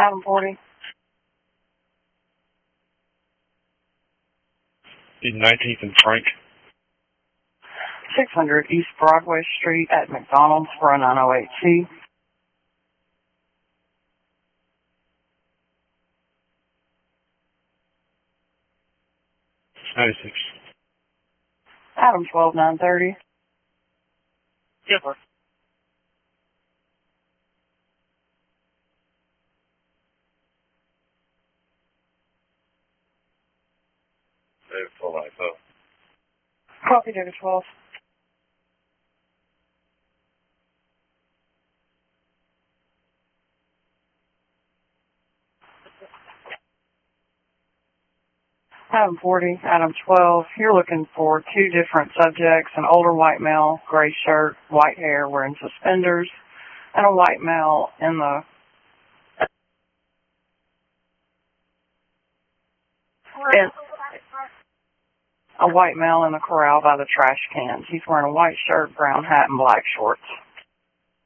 Adam 40. 19th and Frank. 600 East Broadway Street at McDonald's for a 908C. '96. Adam 12 930. Yes, sir. David 1294. Copy, David 12. Adam 40, Adam 12. You're looking for two different subjects, an older white male, gray shirt, white hair, wearing suspenders, and a white male in the corral by the trash cans. He's wearing a white shirt, brown hat, and black shorts.